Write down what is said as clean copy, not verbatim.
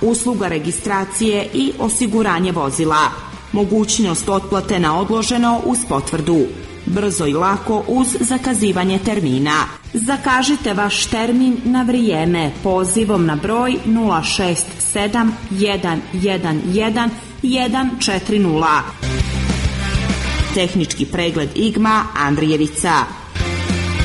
usluga registracije i osiguranje vozila, mogućnost otplate na odloženo uz potvrdu, brzo i lako uz zakazivanje termina. Zakažite vaš termin na vrijeme pozivom na broj 067 111 140. Tehnički pregled IGMA Andrijevica.